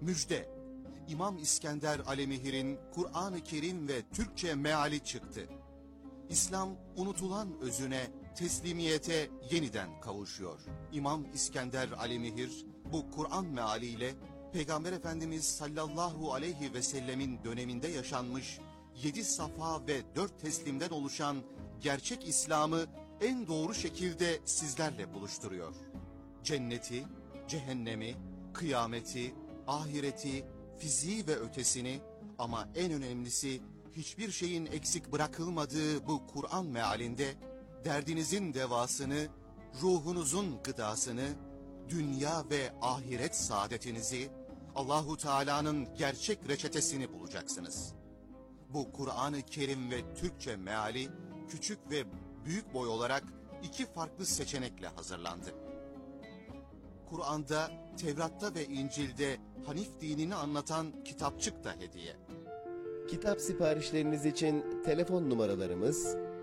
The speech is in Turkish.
Müjde! İmam İskender Alemihir'in Kur'an-ı Kerim ve Türkçe meali çıktı. İslam unutulan özüne, teslimiyete yeniden kavuşuyor. İmam İskender Alemihir bu Kur'an mealiyle Peygamber Efendimiz sallallahu aleyhi ve sellemin döneminde yaşanmış 7 safa ve 4 teslimden oluşan gerçek İslam'ı en doğru şekilde sizlerle buluşturuyor. Cenneti, cehennemi, kıyameti, ahireti, fiziği ve ötesini ama en önemlisi hiçbir şeyin eksik bırakılmadığı bu Kur'an mealinde derdinizin devasını, ruhunuzun gıdasını, dünya ve ahiret saadetinizi, Allahu Teala'nın gerçek reçetesini bulacaksınız. Bu Kur'an-ı Kerim ve Türkçe meali küçük ve büyük boy olarak 2 farklı seçenekle hazırlandı. Kur'an'da, Tevrat'ta ve İncil'de Hanif dinini anlatan kitapçık da hediye. Kitap siparişleriniz için telefon numaralarımız